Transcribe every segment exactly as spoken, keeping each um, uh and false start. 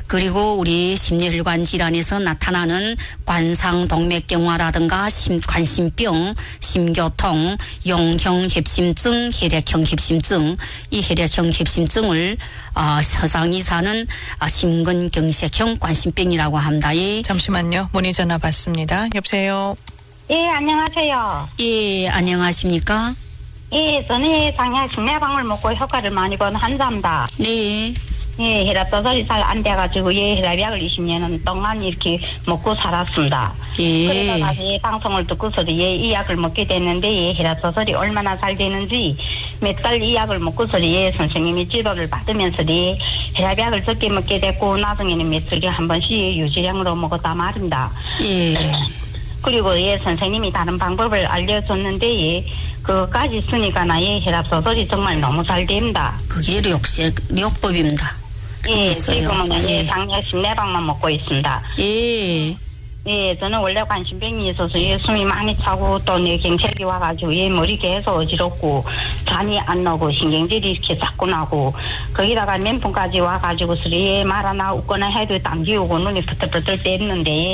그리고 우리 심뇌혈관 질환에서 나타나는 관상동맥경화라든가 심, 관심병, 심교통, 용형협심증, 혈액형 협심증, 이 혈액형 협심증을 어, 서상이사는 아, 심근경색형 관심병이라고 합니다. 예. 잠시만요. 문의 전화 받습니다. 여보세요. 예, 안녕하세요. 예, 안녕하십니까? 예, 저는 장약 심내방을 먹고 효과를 많이 본 환자입니다. 네. 예, 혈압 조절이 잘 안 돼가지고, 예, 혈압약을 이십 년 동안 이렇게 먹고 살았습니다. 예. 그래서 다시 방송을 듣고서, 예, 이 약을 먹게 됐는데, 예, 혈압 조절이 얼마나 잘 되는지, 몇 달 이 약을 먹고서, 예, 선생님이 지도를 받으면서, 예, 혈압약을 적게 먹게 됐고, 나중에는 며칠에 한 번씩 유지량으로 먹었다 말입니다. 예. 그리고 예 선생님이 다른 방법을 알려줬는데 예 그까지 쓰니까 나의 혈압 조절이 정말 너무 잘 됩니다. 그게 력세 력법입니다. 예, 있어요. 지금은 예. 예 당약 심내방만 먹고 있습니다. 예. 예, 저는 원래 관심병이 있어서 예 숨이 많이 차고 또 뇌경색이 와가지고 예 머리 계속 어지럽고 잠이 안 나고 신경질이 이렇게 자꾸 나고 거기다가 면풍까지 와가지고 예 말하나 웃거나 해도 당기 오고 눈이 부들부들 떼는데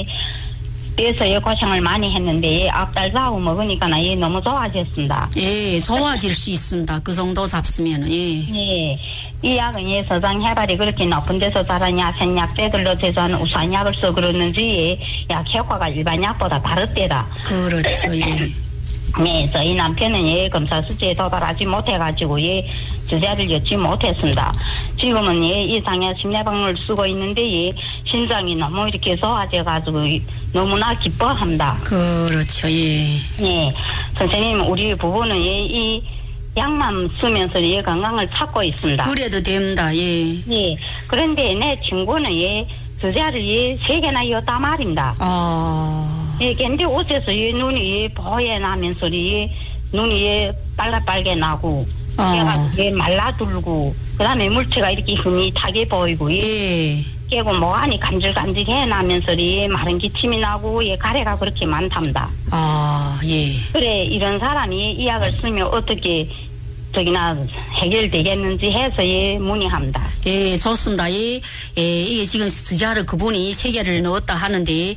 그래서 예 고생을 많이 했는데 앞달 사후 먹으니까 나 예 너무 좋아졌습니다. 예, 좋아질 수 있습니다. 그 정도 잡수면은 예. 예, 이 약은 예 서장 해발이 그렇게 높은 데서 자란 야생약재들로 제조하는 우수한 약을 써 그러는지 예, 약 효과가 일반 약보다 다르대다. 그렇죠. 예. 네, 저희 남편은 예 검사 수치에 도달하지 못해가지고 예 주제를 여지 못했습니다. 지금은 예 이 장약 심내방을 쓰고 있는데 예 신장이 너무 이렇게 좋아져가지고 너무나 기뻐합니다. 그렇죠. 예. 예, 선생님 우리 부부는 예 이 약만 쓰면서 예 건강을 찾고 있습니다. 그래도 됩니다. 예. 예, 그런데 내 친구는 예 주제를 예 세 개나 이었단 말입니다. 아. 예, 근데 어째서 이 눈이 보여 나면서 이 눈이 예 빨갛빨개 나고, 어. 얘가 예 말라들고, 그 다음에 물체가 이렇게 흐릿하게 보이고, 예. 예. 깨고 뭐 안이 간질간질해 나면서 이 마른 기침이 나고, 예 가래가 그렇게 많답니다. 아, 예. 그래, 이런 사람이 이 약을 쓰면 어떻게 저기나 해결되겠는지 해서 예 문의합니다. 예, 좋습니다. 예, 예, 이게 지금 스자를 그분이 세 개를 넣었다 하는데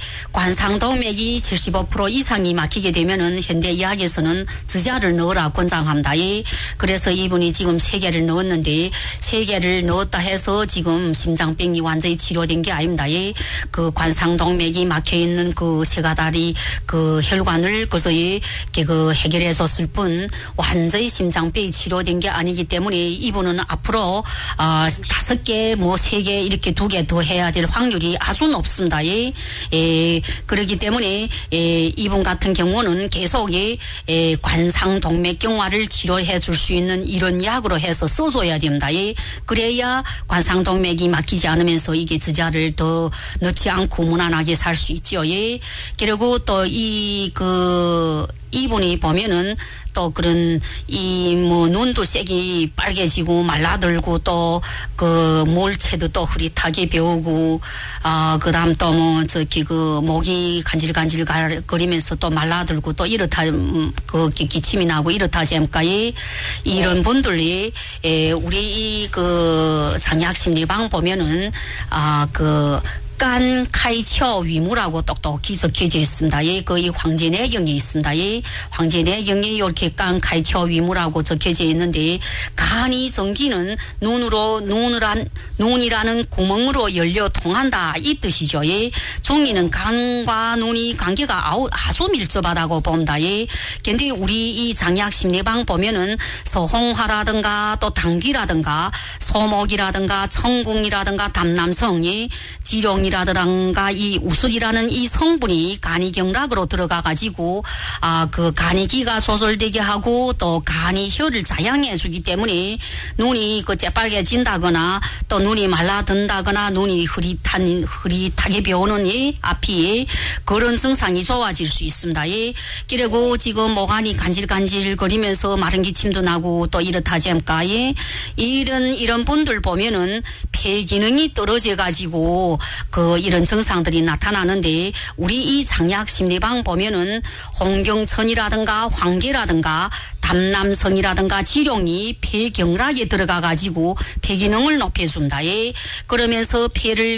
관상동맥이 칠십오 퍼센트 이상이 막히게 되면은 현대 의학에서는 스자를 넣으라 권장합니다. 예, 그래서 이분이 지금 세 개를 넣었는데 세 개를 넣었다 해서 지금 심장병이 완전히 치료된 게 아닙니다. 예, 그 관상동맥이 막혀 있는 그 세가다리 그 혈관을 그래서 예, 그 해결해 줬을 뿐 완전히 심장병이 치료된 게 아니기 때문에 이분은 앞으로 아 다섯 개, 뭐 세 개 이렇게 두 개 더 해야 될 확률이 아주 높습니다. 예, 예 그렇기 때문에 예, 이분 같은 경우는 계속 예, 예 관상동맥경화를 치료해 줄 수 있는 이런 약으로 해서 써줘야 됩니다. 예, 그래야 관상동맥이 막히지 않으면서 이게 저자를 더 넣지 않고 무난하게 살 수 있죠. 예, 그리고 또 이 그 이분이 보면은 또 그런 이 뭐 눈도 세게 빨개지고 말라들고 또 그 몰체도 또 흐릿하게 배우고 아 그다음 또 뭐 저기 그 목이 간질간질 거리면서 또 말라들고 또 이렇다 그 기침이 나고 이렇다 잼까지 이런 분들이 에 우리 그 장약심리방 보면은 아 그 간 카이처 위무라고 똑똑히 적혀져 있습니다. 예, 거의 황제내경에 있습니다. 예, 황제내경에 이렇게 간 카이처 위무라고 적혀져 있는데 간이 전기는 눈으로 눈을 한 눈이라는 구멍으로 열려 통한다 이 뜻이죠. 예, 중이는 간과 눈이 관계가 아주 밀접하다고 봅니다. 예, 근데 우리 이 장약 심리방 보면은 소홍화라든가 또 당귀라든가 소목이라든가 청궁이라든가 담남성이 지룡이 이라든가 이 우술이라는 이 성분이 간이 경락으로 들어가 가지고 아 그 간이기가 조절되게 하고 또 간이 혀를 자양해 주기 때문에 눈이 그 재빨개진다거나 또 눈이 말라든다거나 눈이 흐릿한 흐릿하게 배우는 이 앞이 그런 증상이 좋아질 수 있습니다. 예. 그리고 지금 목안이 간질간질 거리면서 마른 기침도 나고 또 이렇다지 않까 예. 이런 이런 분들 보면은 폐 기능이 떨어져 가지고 그 이런 증상들이 나타나는데 우리 이 장약 심리방 보면은 홍경천이라든가 황계라든가 담남성이라든가 지룡이 폐경락에 들어가 가지고 폐 기능을 높여준다. 예. 그러면서 폐를